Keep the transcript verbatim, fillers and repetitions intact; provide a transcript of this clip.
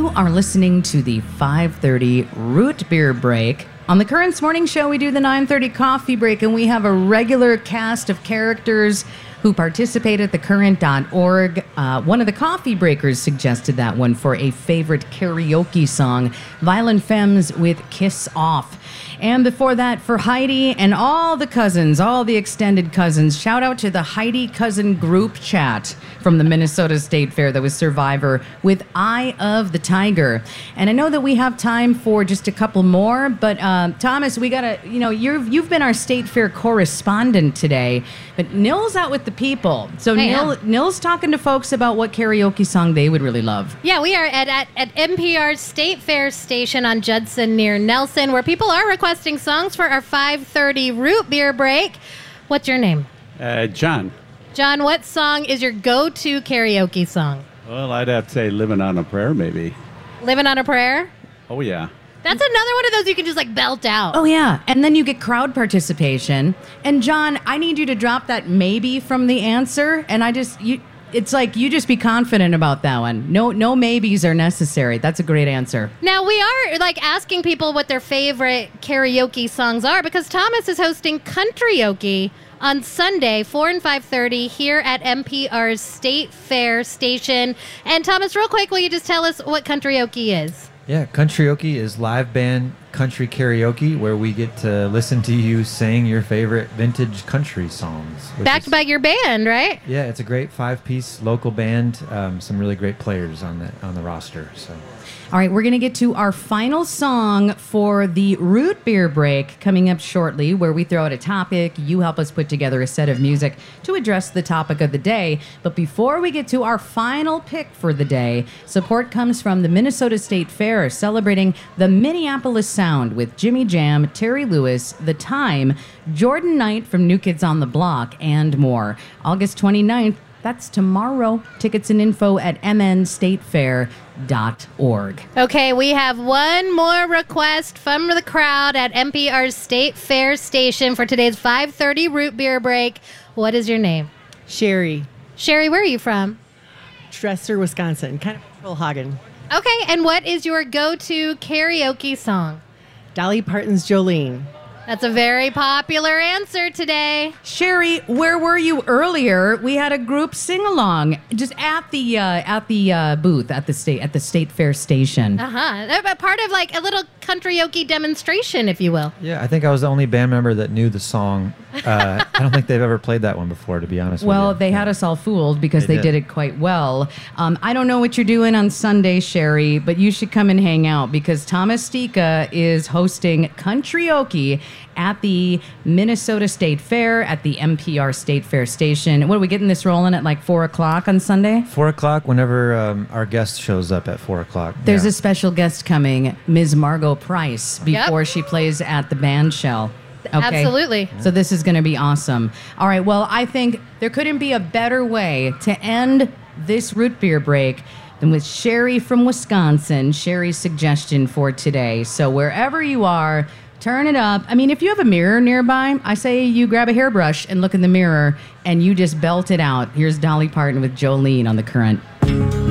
You are listening to the five thirty Root Beer Break. On the Currents Morning Show, we do the nine thirty Coffee Break, and we have a regular cast of characters who participate at the current dot org. Uh, one of the coffee breakers suggested that one for a favorite karaoke song, Violent Femmes with Kiss Off. And before that, for Heidi and all the cousins, all the extended cousins, shout out to the Heidi Cousin group chat from the Minnesota State Fair that was Survivor with Eye of the Tiger. And I know that we have time for just a couple more, but uh, Thomas, we gotta, you know, you've you've been our State Fair correspondent today, but Nil's out with the people. So Hey, Nil, yeah. Nil's talking to folks about what karaoke song they would really love. Yeah, we are at, at, at N P R's State Fair station on Judson near Nelson, where people are requesting songs for our five thirty Root Beer Break. What's your name? Uh, John. John, what song is your go-to karaoke song? Well, I'd have to say Living on a Prayer, maybe. Living on a Prayer? Oh, yeah. That's another one of those you can just like belt out. Oh, yeah. And then you get crowd participation. And John, I need you to drop that maybe from the answer. And I just, you, it's like you just be confident about that one. No, no maybes are necessary. That's a great answer. Now, we are like asking people what their favorite karaoke songs are because Thomas is hosting Country-oke on Sunday, four and five thirty, here at N P R's State Fair station. And Thomas, real quick, will you just tell us what Country-oke is? Yeah, Country-oke is live band country karaoke where we get to listen to you sing your favorite vintage country songs. which Backed is- by your band, right? Yeah, it's a great five-piece local band. Um, some really great players on the on the roster. So. All right, we're going to get to our final song for the Root Beer Break coming up shortly, where we throw out a topic. You help us put together a set of music to address the topic of the day. But before we get to our final pick for the day, support comes from the Minnesota State Fair, celebrating the Minneapolis Sound with Jimmy Jam, Terry Lewis, The Time, Jordan Knight from New Kids on the Block, and more. August twenty-ninth. That's tomorrow. Tickets and info at m n state fair dot org. Okay, we have one more request from the crowd at N P R's State Fair station for today's five thirty Root Beer Break. What is your name? Sherry, Sherry, where are you from? Dresser, Wisconsin, kind of Pearl Hagen. Okay, and what is your go-to karaoke song? Dolly Parton's Jolene. That's a very popular answer today. Sherry, where were you earlier? We had a group sing along just at the uh, at the uh, booth at the state at the State Fair station. Uh-huh. Part of like a little karaoke demonstration, if you will. Yeah, I think I was the only band member that knew the song. Uh, I don't think they've ever played that one before, to be honest Well, with you. they had us all fooled because they, They did. did. it quite well. Um, I don't know what you're doing on Sunday, Sherry, but you should come and hang out because Thomas Stika is hosting Country-oke at the Minnesota State Fair at the N P R State Fair station. What are we getting this rolling at like four o'clock on Sunday? Four o'clock, whenever um, our guest shows up at four o'clock. There's yeah. a special guest coming, Miz Margot Price, before Yep. she plays at the band shell. Okay? Absolutely. So this is going to be awesome. All right, well, I think there couldn't be a better way to end this Root Beer Break than with Sherry from Wisconsin, Sherry's suggestion for today. So wherever you are, turn it up. I mean, if you have a mirror nearby, I say you grab a hairbrush and look in the mirror and you just belt it out. Here's Dolly Parton with Jolene on The Current.